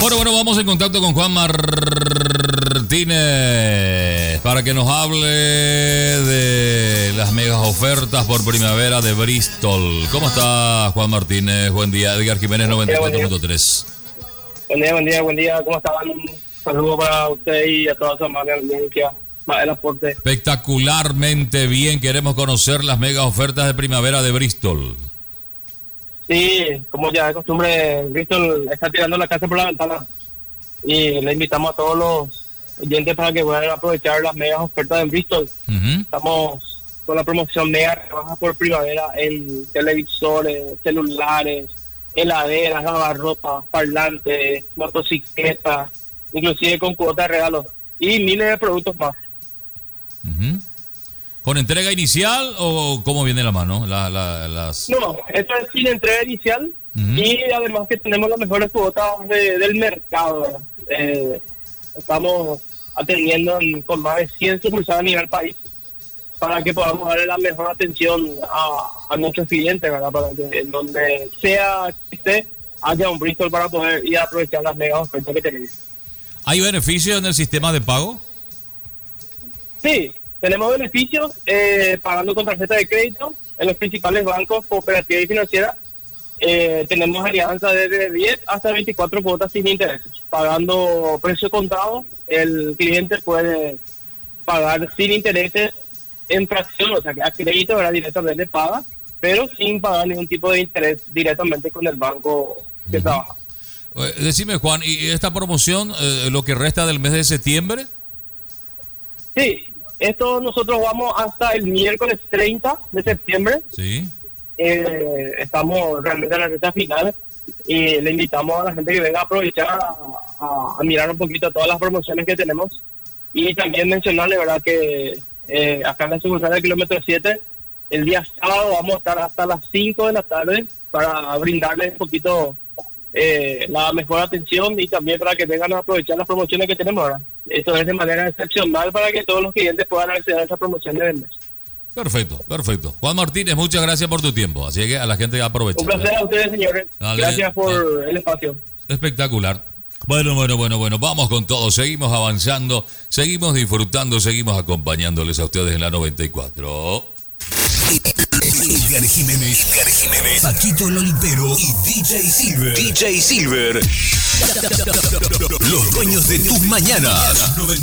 Bueno, vamos en contacto con Juan Martínez para que nos hable de las megas ofertas por primavera de Bristol. ¿Cómo está Juan Martínez? Buen día, Edgar Jiménez 94.3. Buen día, ¿cómo estaban? Saludos para usted y a toda su amable audiencia. El aporte. Espectacularmente bien, queremos conocer las megas ofertas de primavera de Bristol. Sí, como ya de costumbre, Bristol está tirando la casa por la ventana y le invitamos a todos los oyentes para que puedan aprovechar las megas ofertas en Bristol. Estamos con la promoción mega rebaja por primavera en televisores, celulares, heladeras, lavarropas, parlantes, motocicletas, inclusive con cuotas de regalos y miles de productos más. ¿Con entrega inicial o cómo viene la mano? No, esto es sin entrega inicial y además que tenemos las mejores cuotas del mercado. Estamos atendiendo con más de 100 sucursales a nivel país para que podamos darle la mejor atención a nuestros clientes, ¿verdad? Para que en donde sea que esté haya un Bristol para poder ir a aprovechar las megas ofertas que tenemos. ¿Hay beneficios en el sistema de pago? Sí, tenemos beneficios pagando con tarjeta de crédito en los principales bancos, cooperativas y financieras. Tenemos alianza desde 10 hasta 24 cuotas sin intereses. Pagando precio contado, el cliente puede pagar sin intereses en fracción, o sea que a crédito ahora directamente paga, pero sin pagar ningún tipo de interés directamente con el banco que trabaja. Decime, Juan, ¿y esta promoción lo que resta del mes de septiembre? Sí. Esto nosotros vamos hasta el miércoles 30 de septiembre. Sí. Estamos realmente en la recta final y le invitamos a la gente que venga a aprovechar a mirar un poquito todas las promociones que tenemos y también mencionarle, ¿verdad?, que acá en la sucursal del kilómetro 7 el día sábado vamos a estar hasta las 5 de la tarde para brindarles un poquito la mejor atención y también para que vengan a aprovechar las promociones que tenemos ahora. Esto es de manera excepcional para que todos los clientes puedan acceder a esas promociones del mes. Perfecto. Juan Martínez, muchas gracias por tu tiempo. Así que a la gente aprovecha. Un placer a ustedes, señores. Dale, gracias por el espacio. Espectacular. Bueno, vamos con todo. Seguimos avanzando, seguimos disfrutando, seguimos acompañándoles a ustedes en la 94. Edgar Jiménez, Paquito Lolipero y DJ Silver. Los dueños de tus mañanas.